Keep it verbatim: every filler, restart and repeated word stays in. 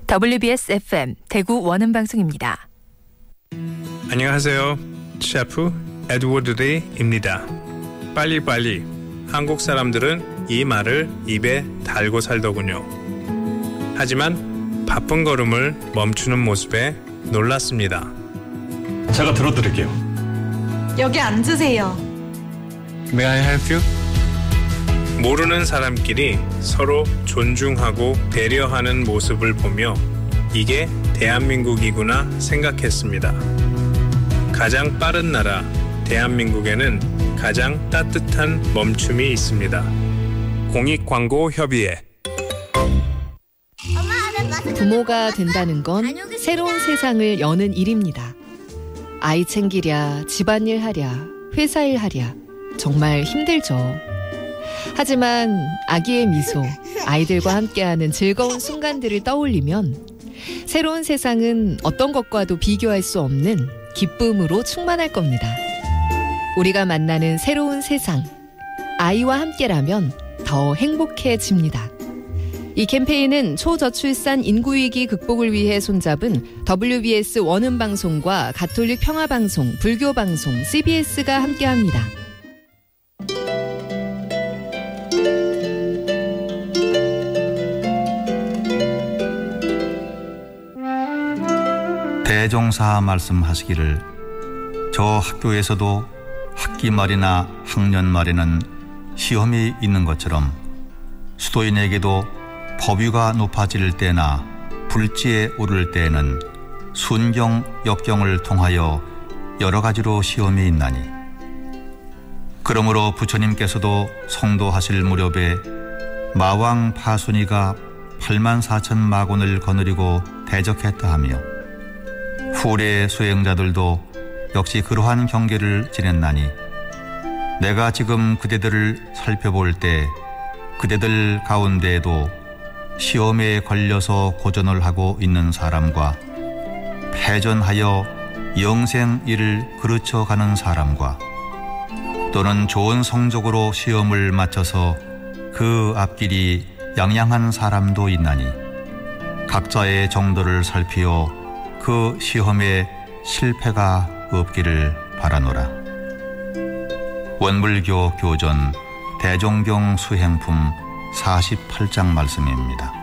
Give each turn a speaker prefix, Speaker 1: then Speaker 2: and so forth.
Speaker 1: 더블유비에스 에프엠 대구 원음방송입니다.
Speaker 2: 안녕하세요. 셰프 에드워드 레이입니다. 빨리빨리. 한국 사람들은 이 말을 입에 달고 살더군요. 하지만 바쁜 걸음을 멈추는 모습에 놀랐습니다.
Speaker 3: 제가 들어드릴게요.
Speaker 4: 여기 앉으세요.
Speaker 2: May I help you? 모르는 사람끼리 서로 존중하고 배려하는 모습을 보며 이게 대한민국이구나 생각했습니다. 가장 빠른 나라 대한민국에는 가장 따뜻한 멈춤이 있습니다. 공익광고협의회.
Speaker 5: 부모가 된다는 건 새로운 세상을 여는 일입니다. 아이 챙기랴, 집안일 하랴, 회사일 하랴 정말 힘들죠. 하지만 아기의 미소, 아이들과 함께하는 즐거운 순간들을 떠올리면 새로운 세상은 어떤 것과도 비교할 수 없는 기쁨으로 충만할 겁니다. 우리가 만나는 새로운 세상, 아이와 함께라면 더 행복해집니다. 이 캠페인은 초저출산 인구위기 극복을 위해 손잡은 더블유비에스 원음방송과 가톨릭 평화방송, 불교방송, 씨비에스가 함께합니다.
Speaker 6: 대종사 말씀하시기를 저 학교에서도 학기 말이나 학년 말에는 시험이 있는 것처럼 수도인에게도 법위가 높아질 때나 불지에 오를 때에는 순경, 역경을 통하여 여러 가지로 시험이 있나니 그러므로 부처님께서도 성도하실 무렵에 마왕 파순이가 팔만 사천 마곤을 거느리고 대적했다 하며 후래 수행자들도 역시 그러한 경계를 지냈나니 내가 지금 그대들을 살펴볼 때 그대들 가운데에도 시험에 걸려서 고전을 하고 있는 사람과 패전하여 영생 일을 그르쳐가는 사람과 또는 좋은 성적으로 시험을 마쳐서 그 앞길이 양양한 사람도 있나니 각자의 정도를 살피어 그 시험에 실패가 없기를 바라노라. 원불교 교전 대종경 수행품 사십팔 장 말씀입니다.